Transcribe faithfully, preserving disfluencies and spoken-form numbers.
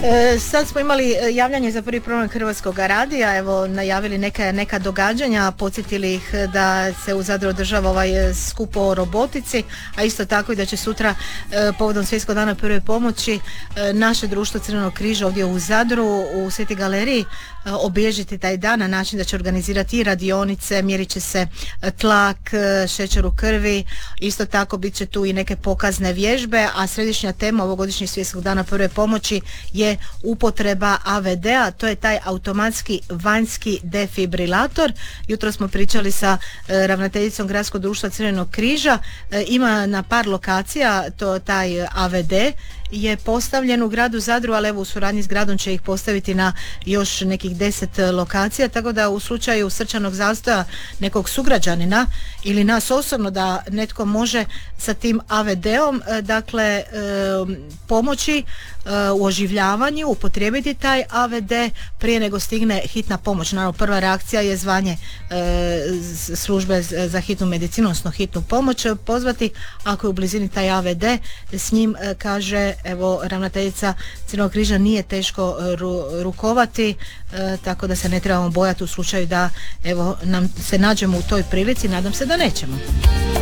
E, sad smo imali javljanje za prvi program Hrvatskog radija, evo najavili neka, neka događanja, podsjetili ih da se u Zadru održava ovaj skup o robotici, a isto tako i da će sutra e, povodom Svjetskog dana prve pomoći e, naše društvo Crvenog križa ovdje u Zadru u Svetoj galeriji e, obilježiti taj dan na način da će organizirati i radionice, mjerit će se tlak, šećer u krvi, isto tako bit će tu i neke pokazne vježbe, a središnja tema ovogodišnjeg Svjetskog dana prve pomoći je upotreba A V D-a, to je taj automatski vanjski defibrilator. Jutro smo pričali sa e, ravnateljicom Gradskog društva Crvenog križa, e, ima na par lokacija to taj A V D je postavljen u gradu Zadru, ali evo u suradnji s gradom će ih postaviti na još nekih deset lokacija, tako da u slučaju srčanog zastoja nekog sugrađanina ili nas osobno da netko može sa tim A V D-om dakle e, pomoći e, u oživljavanju, upotrijebiti taj A V D prije nego stigne hitna pomoć. Naravno, prva reakcija je zvanje e, službe za hitnu medicinu, odnosno hitnu pomoć pozvati, ako je u blizini taj A V D, s njim e, kaže evo ravnateljica Crvenog križa, nije teško ru, rukovati, e, tako da se ne trebamo bojati u slučaju da evo nam se nađemo u toj prilici, nadam se da nećemo.